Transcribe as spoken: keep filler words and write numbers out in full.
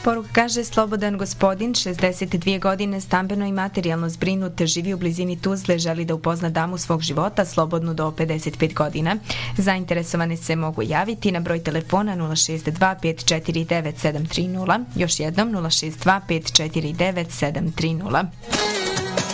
Poruka kaže: slobodan gospodin, šezdeset dvije godine, stambeno i materijalno zbrinut, živi u blizini Tuzle, želi da upozna damu svog života, slobodnu do pedeset pet godina. Zainteresovane se mogu javiti na broj telefona nula šest dva pet četiri devet sedam tri nula, još jednom nula šest dva pet četiri devet sedam tri nula.